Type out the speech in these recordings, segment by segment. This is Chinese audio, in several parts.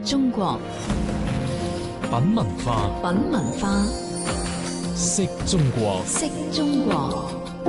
中國， 品文化， 品文化， 識中國， 識中國。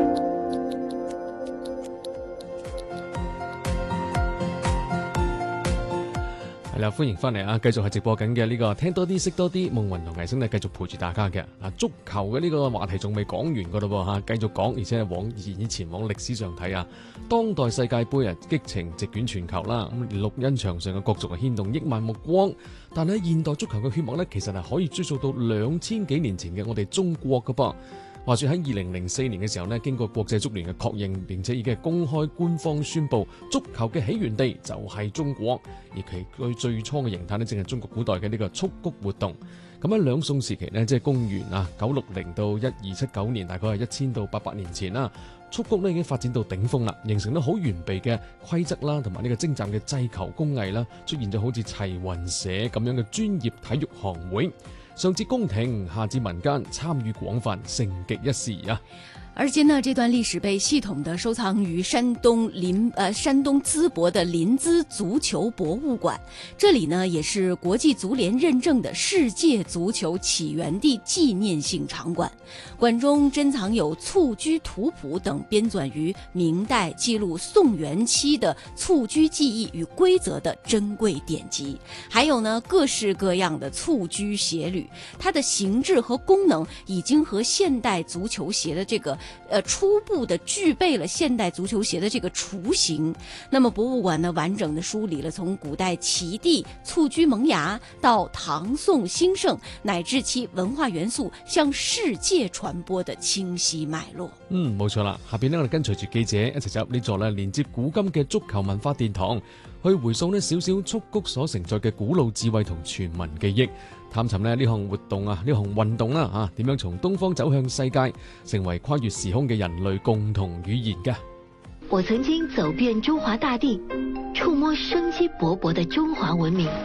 係啦，歡迎翻嚟啊！繼續係直播緊嘅呢個聽多啲識多啲，夢雲同藝星咧繼續陪住大家嘅。啊，足球嘅呢個話題仲未講完噶咯喎，繼續講，而且係以前往歷史上睇啊，當代世界盃啊，激情席捲全球啦。咁綠茵場上嘅角逐係牽動億萬目光，但係現代足球嘅血脈咧，其實係可以追溯到2000幾年前嘅我哋中國噶噃。話說喺2004年嘅時候呢，經過國際足聯嘅確認，並且已經係公開官方宣布，足球嘅起源地就係中國，而其最初嘅形態呢，正係中國古代嘅呢個蹴鞠活動。咁喺兩宋時期呢，即係公元960到1279年，大概係1000到800年前啦，蹴鞠呢已經發展到頂峰啦，形成咗好完備嘅規則啦，同埋呢個精湛嘅制球工藝啦，出現咗好似齊雲社咁樣嘅專業體育行會。上至宮廷，下至民間，參與廣泛，盛極一時啊！ 而且呢，這段歷史被系統地收藏於山東淄博的臨淄足球博物館。這裡呢，也是國際足聯認證的世界足球起源地紀念性場館。館中珍藏有蹴鞠圖譜等編纂於明代記錄宋元期的蹴鞠技藝與規則的珍貴典籍，還有呢各式各樣的蹴鞠鞋履，它的形制和功能已經和現代足球鞋的這個初步的具備了現代足球鞋的這個雛形。那麼博物館呢，完整的梳理了從古代齊地蹴鞠萌芽到唐宋興盛，乃至其文化元素向世界傳播的清晰脈絡。 冇錯啦。下邊呢，我哋跟隨住記者一齊走入呢座連接古今嘅足球文化殿堂，去回溯呢少少蹴鞠所承載嘅古老智慧同全民記憶，探尋呢項活動呢項運動啦點樣從東方走向世界，成為跨越時空嘅人類共同語言嘅。 我曾經走遍中華大地，觸摸生機勃勃的中華文明，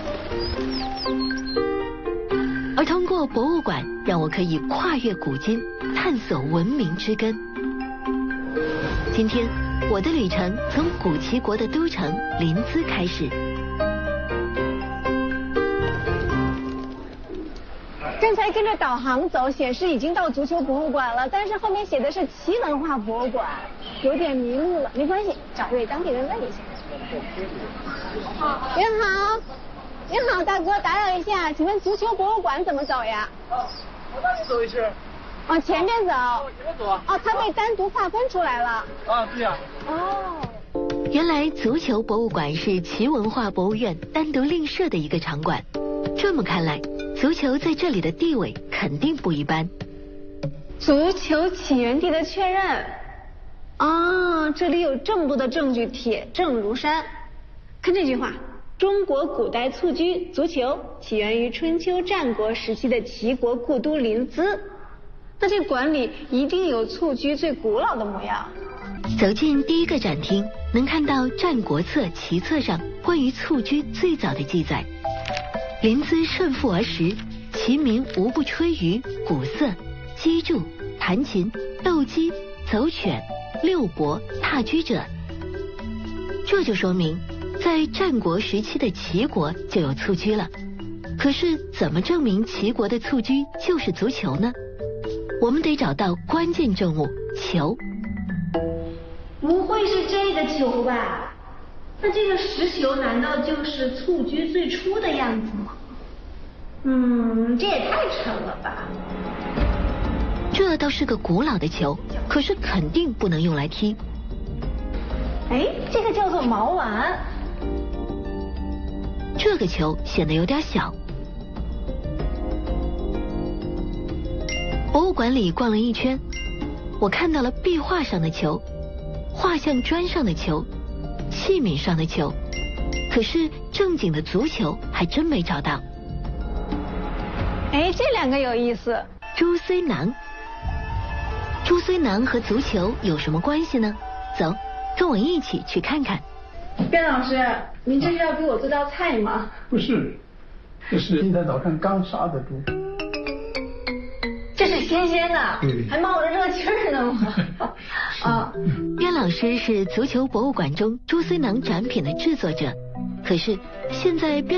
而通過博物館，讓我可以跨越古今，探索文明之根。今天，我的旅程從古齊國的都城臨淄開始。 剛才跟着導航走，顯示已經到足球博物館了，但是後面寫的是齊文化博物館，有點迷路了。沒關係，找位當地人問一下。您好，您好，大哥，打擾一下，請問足球博物館怎麼走呀？ 往那邊走一圈。 往前面走。 往前面走啊。 哦，它被單獨劃分出來了。 對呀。 原來足球博物館是齊文化博物院單獨另設的一個場館。這麼看來，足球在這裡的地位肯定不一般。 足球起源地的確認。這裡有這麼多的證據，鐵證如山。看這句話，中國古代蹴鞠足球起源於春秋戰國時期的齊國故都臨淄。那這館裡一定有蹴鞠最古老的模樣。 走進第一個展廳，能看到《戰國策·齊策》上關於蹴鞠最早的記載。臨淄順腹而食，其民無不吹竽、鼓瑟、擊築、彈琴、鬥雞、走犬、遛伯、踏車者。這就說明，在戰國時期的齊國就有蹴鞠了。可是，怎麼證明齊國的蹴鞠就是足球呢？我們得找到關鍵證物——球。 不會是這個球吧？那這個石球難道就是蹴鞠最初的樣子嗎？這也太沉了吧。 這倒是個古老的球，可是肯定不能用來踢。 這個叫做毛丸。 這個球顯得有點小。博物館裡逛了一圈，我看到了壁畫上的球，畫像磚上的球，器皿上的球，可是正經的足球還真沒找到。 這兩個有意思。 朱睢囊。朱睢囊和足球有什麼關係呢？走，跟我一起去看看。 卞老師，您這是要給我做道菜嗎？ 不是，這是今天早上剛殺的豬。 這是新鮮的，還冒着熱氣兒呢嗎？ 卞老師是足球博物館中朱睢囊展品的製作者，可是現在卞